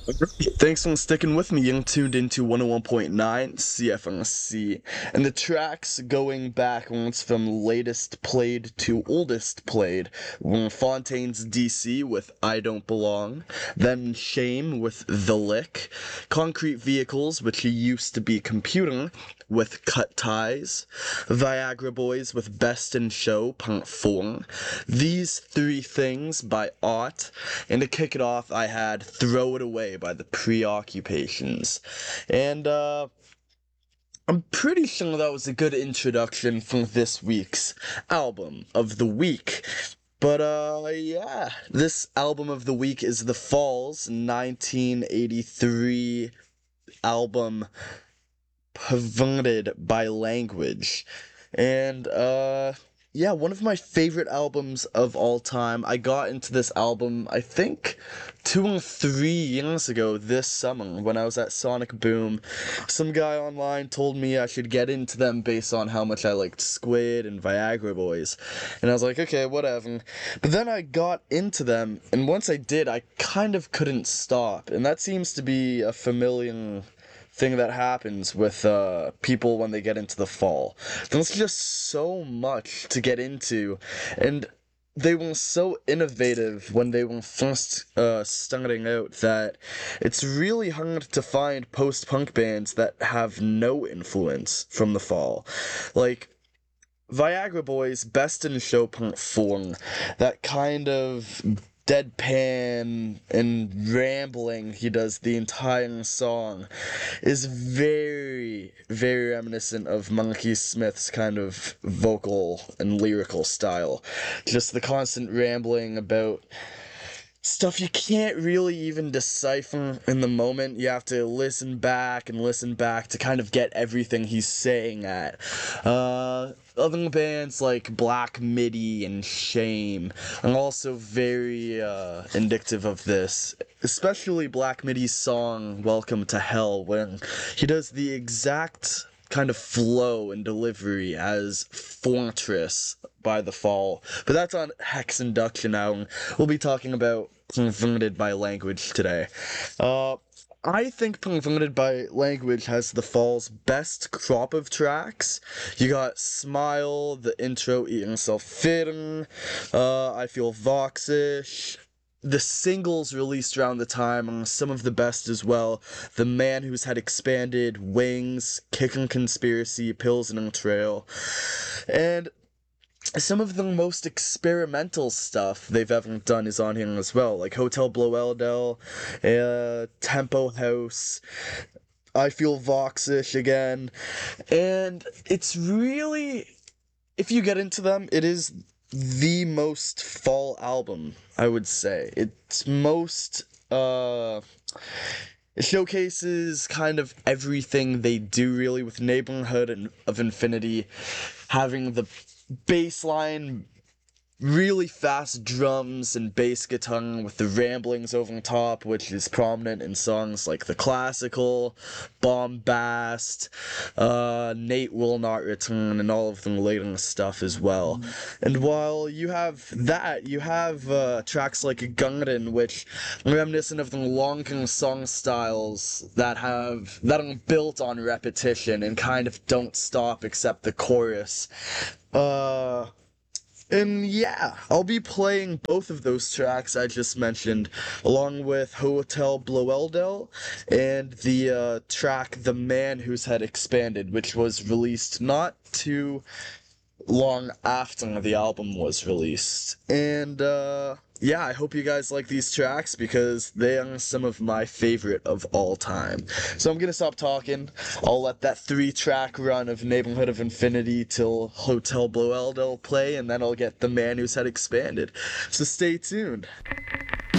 Thanks for sticking with me. You're tuned into 101.9 CFMC. And the tracks going back once from latest played to oldest played were Fontaine's DC with I Don't Belong, then Shame with The Lick, Concrete Vehicles, which he used to be computing, with Cut Ties, Viagra Boys with Best in Show, Part 4, These Three Things by Ott, and to kick it off, I had Throw It Away by the Preoccupations. And, I'm pretty sure that was a good introduction for this week's album of the week. But, yeah, this album of the week is The Falls 1983 album Perverted by Language. And, yeah, one of my favorite albums of all time. I got into this album, I think, 2 or 3 years ago this summer when I was at Sonic Boom. Some guy online told me I should get into them based on how much I liked Squid and Viagra Boys. And I was like, okay, whatever. But then I got into them, and once I did, I kind of couldn't stop. And that seems to be a familiar thing that happens with people when they get into the fall. There's just so much to get into, and they were so innovative when they were first starting out that it's really hard to find post-punk bands that have no influence from the fall. Like, Viagra Boys, Best in Show Part 4, that kind of deadpan and rambling he does the entire song is very, very reminiscent of Monkey Smith's kind of vocal and lyrical style. Just the constant rambling about stuff you can't really even decipher in the moment. You have to listen back and listen back to kind of get everything he's saying at. Other bands like Black Midi and Shame are also very indicative of this, especially Black Midi's song Welcome to Hell, when he does the exact kind of flow and delivery as Fortress by The Fall. But that's on Hex Induction Album. We'll be talking about Perverted by Language today. I think Perverted by Language has The Fall's best crop of tracks. You got Smile, the intro, Eating Self-Fitting, I Feel Voxish. The singles released around the time are some of the best as well. The Man Whose Head Expanded, Wings, Kickin' Conspiracy, Pills in a Trail. And some of the most experimental stuff they've ever done is on here as well, like Hotel Bloeldel, Tempo House, I Feel Voxish again, and it's really, if you get into them, it is the most fall album, I would say. It's most, it showcases kind of everything they do really with Neighborhood of Infinity, having the bass line, really fast drums and bass guitar with the ramblings over the top, which is prominent in songs like The Classical, Bombast, Nate Will Not Return, and all of the later stuff as well. And while you have that, you have tracks like Gungadin, which are reminiscent of the longer song styles that are built on repetition and kind of don't stop except the chorus. And yeah, I'll be playing both of those tracks I just mentioned, along with Hotel Bloeldel and the track The Man Whose Head Expanded, which was released not too long after the album was released. And yeah, I hope you guys like these tracks because they are some of my favorite of all time. So I'm gonna stop talking. I'll let that 3-track run of Neighborhood of Infinity till Hotel Bloeldel play, and then I'll get The Man Whose Head Expanded. So stay tuned.